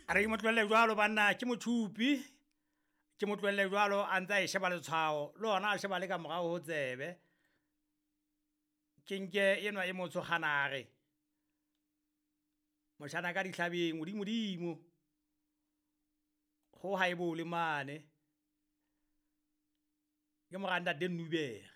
a re mo tlwelle jwalo banna ke mothupi ke mo tlwelle jwalo a ntse e sheba letshwao le ona a sheba le ka morao ho tsebe ke nke enwa e motho kganare moshana ka dihlabeng modimo ho haebo le mane ke moranda Denubeg